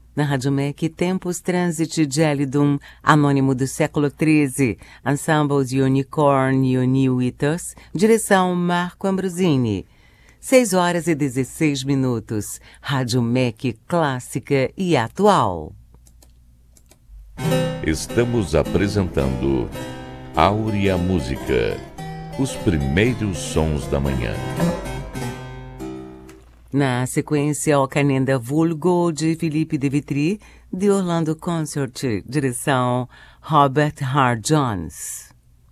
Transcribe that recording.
Na Rádio MEC, Tempus Transit Gelidum, Anônimo do século XIII, Ensembles Unicorn Uniwitos, direção Marco Ambrosini. 6h16, Rádio MEC clássica e atual. Estamos apresentando Áurea Música, os primeiros sons da manhã. Na sequência, o Canenda Vulgo, de Philippe de Vitry, de Orlando Consort, direção Robert Hart Jones.